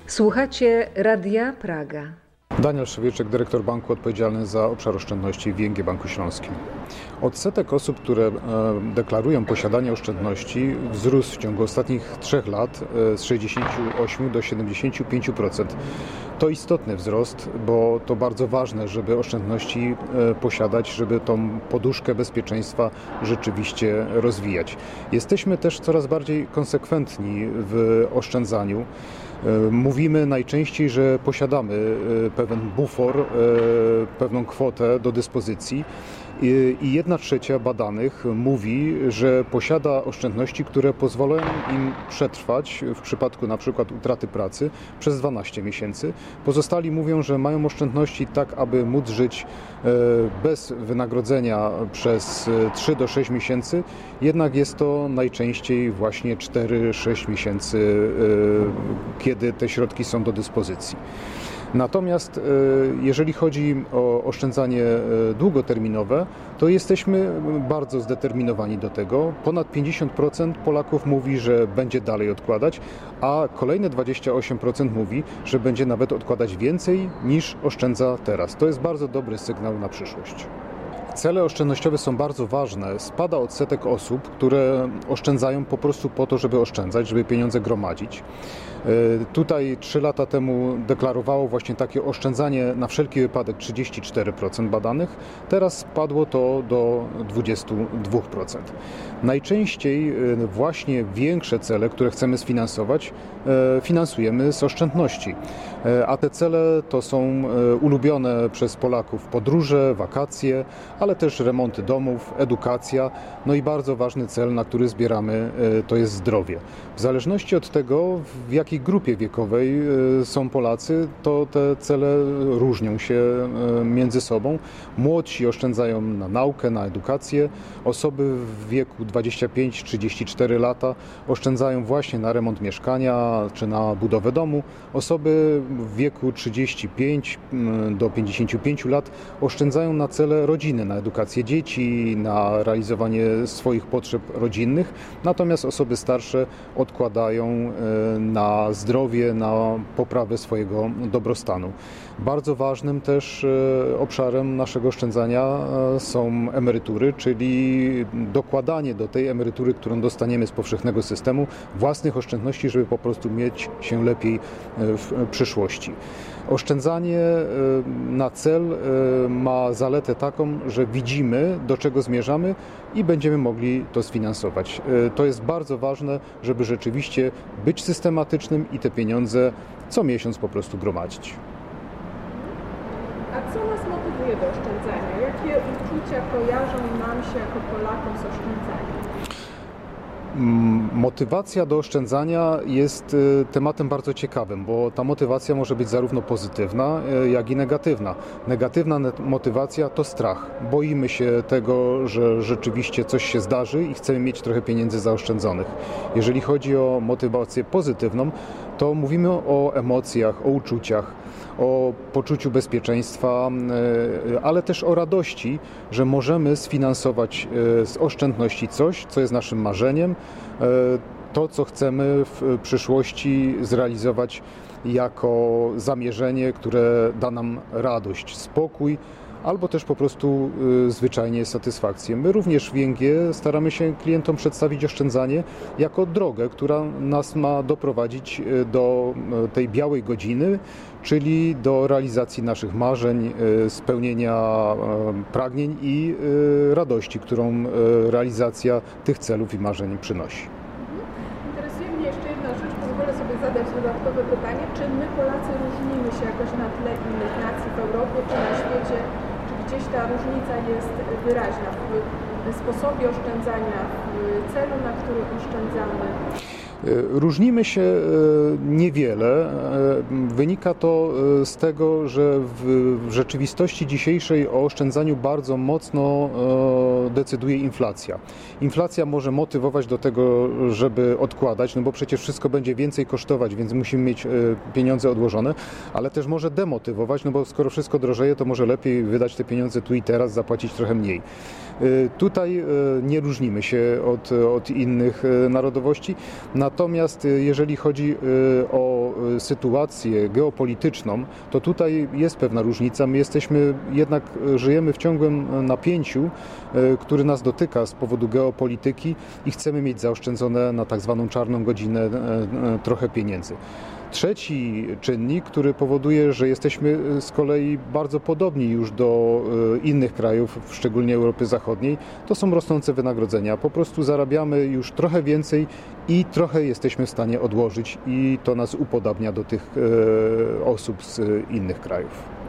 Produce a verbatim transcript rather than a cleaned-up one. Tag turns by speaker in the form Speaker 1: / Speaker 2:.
Speaker 1: Słuchacie Radia Praga.
Speaker 2: Daniel Szewieczek, dyrektor banku odpowiedzialny za obszar oszczędności w I N G Banku Śląskim. Odsetek osób, które deklarują posiadanie oszczędności, wzrósł w ciągu ostatnich trzech lat z sześćdziesięciu ośmiu do siedemdziesięciu pięciu procent. To istotny wzrost, bo to bardzo ważne, żeby oszczędności posiadać, żeby tą poduszkę bezpieczeństwa rzeczywiście rozwijać. Jesteśmy też coraz bardziej konsekwentni w oszczędzaniu. Mówimy najczęściej, że posiadamy pewien bufor, pewną kwotę do dyspozycji i jedna trzecia badanych mówi, że posiada oszczędności, które pozwolą im przetrwać w przypadku na przykład utraty pracy przez dwanaście miesięcy. Pozostali mówią, że mają oszczędności tak, aby móc żyć bez wynagrodzenia przez trzy do sześciu miesięcy, jednak jest to najczęściej właśnie cztery do sześciu miesięcy, kiedy te środki są do dyspozycji. Natomiast jeżeli chodzi o oszczędzanie długoterminowe, to jesteśmy bardzo zdeterminowani do tego. Ponad pięćdziesiąt procent Polaków mówi, że będzie dalej odkładać, a kolejne dwadzieścia osiem procent mówi, że będzie nawet odkładać więcej niż oszczędza teraz. To jest bardzo dobry sygnał na przyszłość. Cele oszczędnościowe są bardzo ważne. Spada odsetek osób, które oszczędzają po prostu po to, żeby oszczędzać, żeby pieniądze gromadzić. Tutaj trzy lata temu deklarowało właśnie takie oszczędzanie na wszelki wypadek trzydzieści cztery procent badanych. Teraz spadło to do dwudziestu dwóch procent. Najczęściej właśnie większe cele, które chcemy sfinansować, finansujemy z oszczędności. A te cele to są ulubione przez Polaków podróże, wakacje, ale też remonty domów, edukacja. No i bardzo ważny cel, na który zbieramy, to jest zdrowie. W zależności od tego, w jakiej grupie wiekowej są Polacy, to te cele różnią się między sobą. Młodsi oszczędzają na naukę, na edukację. Osoby w wieku dwadzieścia pięć do trzydziestu czterech lata oszczędzają właśnie na remont mieszkania czy na budowę domu. Osoby w wieku trzydziestu pięciu do pięćdziesięciu pięciu lat oszczędzają na cele rodziny, na edukację dzieci, na realizowanie swoich potrzeb rodzinnych. Natomiast osoby starsze odkładają na zdrowie, na poprawę swojego dobrostanu. Bardzo ważnym też obszarem naszego oszczędzania są emerytury, czyli dokładanie do tej emerytury, którą dostaniemy z powszechnego systemu, własnych oszczędności, żeby po prostu mieć się lepiej w przyszłości. Oszczędzanie na cel ma zaletę taką, że widzimy, do czego zmierzamy i będziemy mogli to sfinansować. To jest bardzo ważne, żeby rzeczywiście być systematycznym i te pieniądze co miesiąc po prostu gromadzić.
Speaker 3: A co nas motywuje do oszczędzania? Jakie uczucia kojarzą nam się jako Polakom z oszczędzaniem?
Speaker 2: Motywacja do oszczędzania jest tematem bardzo ciekawym, bo ta motywacja może być zarówno pozytywna, jak i negatywna. Negatywna motywacja to strach. Boimy się tego, że rzeczywiście coś się zdarzy i chcemy mieć trochę pieniędzy zaoszczędzonych. Jeżeli chodzi o motywację pozytywną, to mówimy o emocjach, o uczuciach, o poczuciu bezpieczeństwa, ale też o radości, że możemy sfinansować z oszczędności coś, co jest naszym marzeniem, to, co chcemy w przyszłości zrealizować jako zamierzenie, które da nam radość, spokój, albo też po prostu y, zwyczajnie satysfakcję. My również w I N G staramy się klientom przedstawić oszczędzanie jako drogę, która nas ma doprowadzić do tej białej godziny, czyli do realizacji naszych marzeń, y, spełnienia y, pragnień i y, radości, którą y, realizacja tych celów i marzeń przynosi.
Speaker 3: Interesuje mnie jeszcze jedna rzecz, pozwolę sobie zadać dodatkowe pytanie. Czy my Polacy różnimy się jakoś na tle innych nacji w Europie czy na świecie? Gdzieś ta różnica jest wyraźna w sposobie oszczędzania, w celu, na który oszczędzamy.
Speaker 2: Różnimy się niewiele. Wynika to z tego, że w rzeczywistości dzisiejszej o oszczędzaniu bardzo mocno decyduje inflacja. Inflacja może motywować do tego, żeby odkładać, no bo przecież wszystko będzie więcej kosztować, więc musimy mieć pieniądze odłożone, ale też może demotywować, no bo skoro wszystko drożeje, to może lepiej wydać te pieniądze tu i teraz, zapłacić trochę mniej. Tutaj nie różnimy się od, od innych narodowości. Natomiast jeżeli chodzi o sytuację geopolityczną, to tutaj jest pewna różnica. My jesteśmy, jednak żyjemy w ciągłym napięciu, który nas dotyka z powodu geopolityki i chcemy mieć zaoszczędzone na tak zwaną czarną godzinę trochę pieniędzy. Trzeci czynnik, który powoduje, że jesteśmy z kolei bardzo podobni już do innych krajów, szczególnie Europy Zachodniej, to są rosnące wynagrodzenia. Po prostu zarabiamy już trochę więcej i trochę jesteśmy w stanie odłożyć i to nas upodabnia do tych osób z innych krajów.